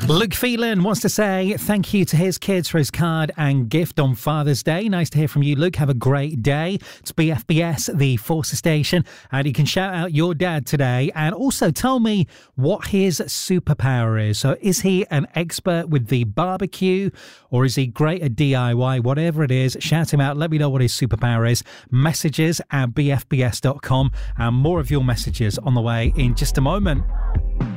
Luke Phelan wants to say thank you to his kids for his card and gift on Father's Day. Nice to hear from you, Luke. Have a great day. It's BFBS, the Forces Station, and you can shout out your dad today and also tell me what his superpower is. So is he an expert with the barbecue or is he great at DIY? Whatever it is, shout him out. Let me know what his superpower is. Messages at bfbs.com and more of your messages on the way in just a moment.